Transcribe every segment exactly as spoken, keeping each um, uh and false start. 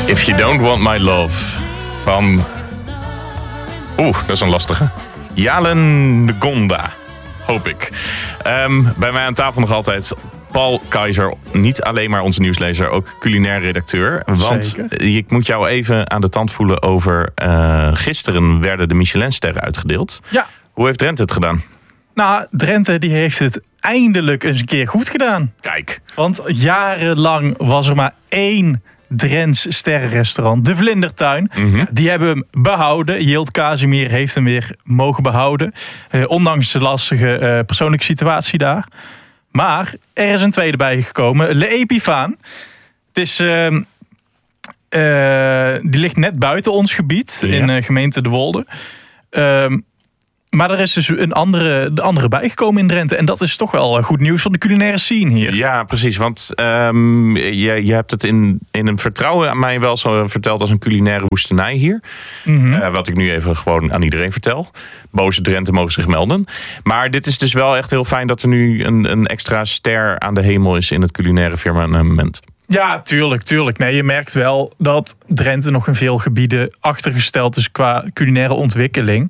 If You Don't Want My Love van... Oeh, dat is een lastige. Jalen Gonda, hoop ik. Um, bij mij aan tafel nog altijd Paul Keizer. Niet alleen maar onze nieuwslezer, ook culinair redacteur. Want Zeker. Ik moet jou even aan de tand voelen over... Uh, gisteren werden de Michelinsterren uitgedeeld. Ja. Hoe heeft Drenthe het gedaan? Nou, Drenthe die heeft het eindelijk eens een keer goed gedaan. Kijk. Want jarenlang was er maar één Drents sterrenrestaurant, de Vlindertuin. Mm-hmm. Die hebben hem behouden. Jilt Casimir heeft hem weer mogen behouden. Uh, ondanks de lastige uh, persoonlijke situatie daar. Maar er is een tweede bijgekomen. Le Epifaan. Het is... Uh, uh, die ligt net buiten ons gebied. Ja. In uh, gemeente De Wolde. Uh, Maar er is dus een andere, de andere bijgekomen in Drenthe. En dat is toch wel goed nieuws van de culinaire scene hier. Ja, precies. Want um, je, je hebt het in, in een vertrouwen aan mij wel zo verteld als een culinaire woestenij hier. Mm-hmm. Uh, wat ik nu even gewoon aan iedereen vertel. Boze Drenthe mogen zich melden. Maar dit is dus wel echt heel fijn dat er nu een, een extra ster aan de hemel is in het culinaire firmament. Ja, tuurlijk, tuurlijk. Nee, je merkt wel dat Drenthe nog in veel gebieden achtergesteld is qua culinaire ontwikkeling.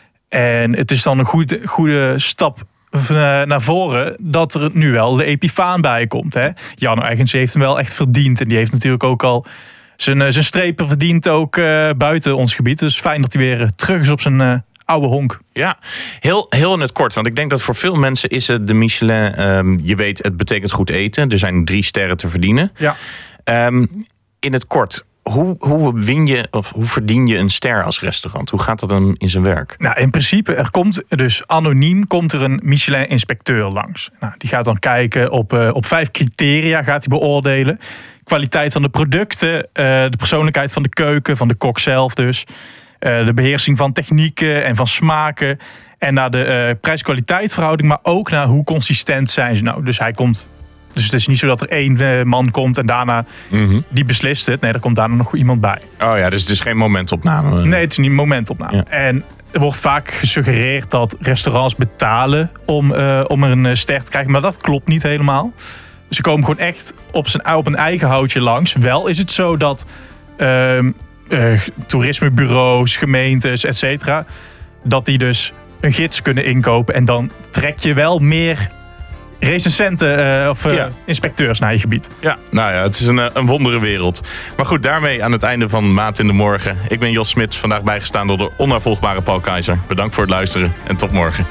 En het is dan een goede, goede stap naar voren dat er nu wel de Epifaan bij komt. Hè? Jan Eigens heeft hem wel echt verdiend. En die heeft natuurlijk ook al zijn, zijn strepen verdiend ook uh, buiten ons gebied. Dus fijn dat hij weer uh, terug is op zijn uh, oude honk. Ja, heel, heel in het kort. Want ik denk dat voor veel mensen is het de Michelin... Um, je weet, het betekent goed eten. Er zijn drie sterren te verdienen. Ja. Um, in het kort... Hoe, hoe win je of hoe verdien je een ster als restaurant? Hoe gaat dat dan in zijn werk? Nou, in principe, er komt dus anoniem komt er een Michelin-inspecteur langs. Nou, die gaat dan kijken op, uh, op vijf criteria, gaat hij beoordelen. Kwaliteit van de producten, uh, de persoonlijkheid van de keuken, van de kok zelf dus. Uh, de beheersing van technieken en van smaken. En naar de uh, prijs-kwaliteit verhouding, maar ook naar hoe consistent zijn ze nou. Dus hij komt... Dus het is niet zo dat er één man komt en daarna mm-hmm. die beslist het. Nee, er komt daarna nog iemand bij. Oh ja, dus het is geen momentopname. Nee, het is niet momentopname. Ja. En er wordt vaak gesuggereerd dat restaurants betalen om, uh, om er een ster te krijgen. Maar dat klopt niet helemaal. Ze komen gewoon echt op, zijn, op een eigen houtje langs. Wel is het zo dat uh, uh, toerismebureaus, gemeentes, et cetera, dat die dus een gids kunnen inkopen. En dan trek je wel meer... recensenten uh, of uh, ja. inspecteurs naar je gebied. Ja, nou ja, het is een, een wondere wereld. Maar goed, daarmee aan het einde van Maat in de Morgen. Ik ben Jos Smit, vandaag bijgestaan door de onnavolgbare Paul Keizer. Bedankt voor het luisteren en tot morgen.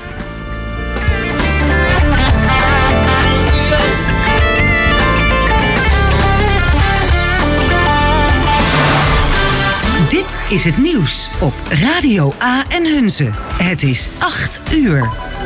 Dit is het nieuws op Radio A en Hunze. Het is acht uur.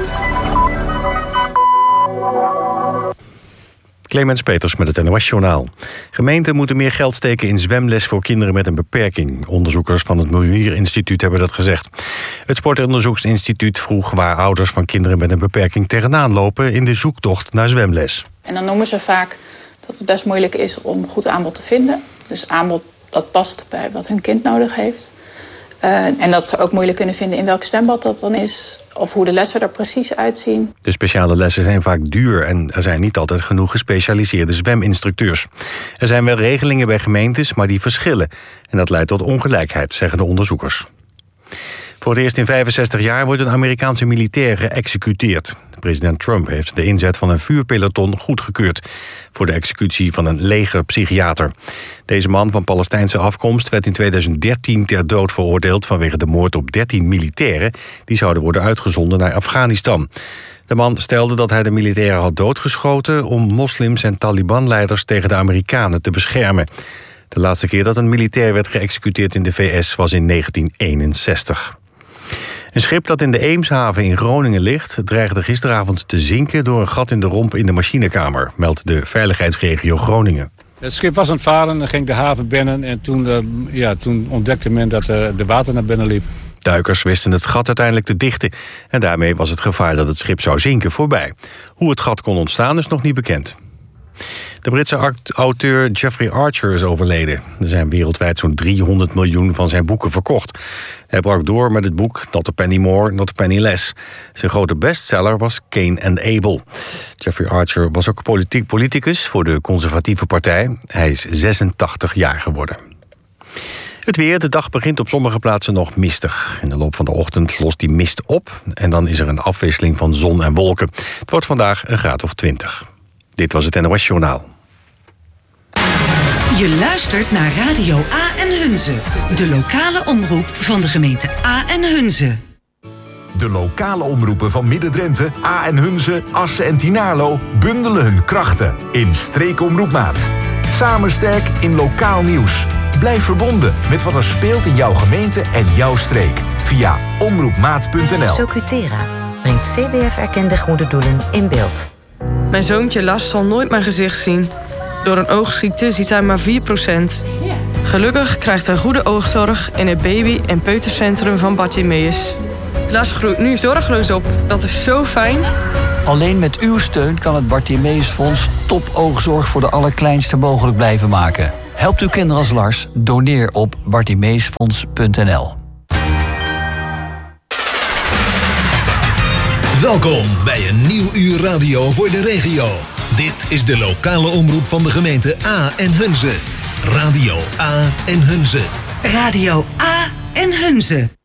Clemens Peters met het N O S-journaal. Gemeenten moeten meer geld steken in zwemles voor kinderen met een beperking. Onderzoekers van het Milieuinstituut hebben dat gezegd. Het Sportonderzoeksinstituut vroeg waar ouders van kinderen met een beperking tegenaan lopen in de zoektocht naar zwemles. En dan noemen ze vaak dat het best moeilijk is om goed aanbod te vinden. Dus aanbod dat past bij wat hun kind nodig heeft. Uh, en dat ze ook moeilijk kunnen vinden in welk zwembad dat dan is. Of hoe de lessen er precies uitzien. De speciale lessen zijn vaak duur en er zijn niet altijd genoeg gespecialiseerde zweminstructeurs. Er zijn wel regelingen bij gemeentes, maar die verschillen. En dat leidt tot ongelijkheid, zeggen de onderzoekers. Voor het eerst in vijfenzestig jaar wordt een Amerikaanse militair geëxecuteerd. President Trump heeft de inzet van een vuurpeloton goedgekeurd voor de executie van een legerpsychiater. Deze man van Palestijnse afkomst werd in tweeduizend dertien ter dood veroordeeld vanwege de moord op dertien militairen die zouden worden uitgezonden naar Afghanistan. De man stelde dat hij de militairen had doodgeschoten om moslims en Taliban-leiders tegen de Amerikanen te beschermen. De laatste keer dat een militair werd geëxecuteerd in de V S was in negentien eenenzestig. Een schip dat in de Eemshaven in Groningen ligt dreigde gisteravond te zinken door een gat in de romp in de machinekamer, meldt de veiligheidsregio Groningen. Het schip was aan het varen en ging de haven binnen en toen, uh, ja, toen ontdekte men dat uh, de water naar binnen liep. Duikers wisten het gat uiteindelijk te dichten en daarmee was het gevaar dat het schip zou zinken voorbij. Hoe het gat kon ontstaan is nog niet bekend. De Britse auteur Jeffrey Archer is overleden. Er zijn wereldwijd zo'n driehonderd miljoen van zijn boeken verkocht. Hij brak door met het boek Not a Penny More, Not a Penny Less. Zijn grote bestseller was Cain and Abel. Jeffrey Archer was ook politiek politicus voor de conservatieve partij. Hij is zesentachtig jaar geworden. Het weer, de dag begint op sommige plaatsen nog mistig. In de loop van de ochtend lost die mist op en dan is er een afwisseling van zon en wolken. Het wordt vandaag een graad of twintig. Dit was het N O S Journaal. Je luistert naar Radio A en Hunze, de lokale omroep van de gemeente A en Hunze. De lokale omroepen van Midden-Drenthe, A en Hunze, Assen en Tynaarlo bundelen hun krachten in Streekomroepmaat. Samen sterk in lokaal nieuws. Blijf verbonden met wat er speelt in jouw gemeente en jouw streek via omroepmaat punt n l. Socutera brengt C B F-erkende goede doelen in beeld. Mijn zoontje Lars zal nooit mijn gezicht zien. Door een oogziekte ziet hij maar vier procent. Gelukkig krijgt hij goede oogzorg in het baby- en peutercentrum van Bartimeus. Lars groeit nu zorgeloos op. Dat is zo fijn. Alleen met uw steun kan het Bartimeusfonds topoogzorg voor de allerkleinste mogelijk blijven maken. Helpt uw kinderen als Lars? Doneer op bartimeusfonds punt n l. Welkom bij een nieuw uur radio voor de regio. Dit is de lokale omroep van de gemeente A en Hunze. Radio A en Hunze. Radio A en Hunze.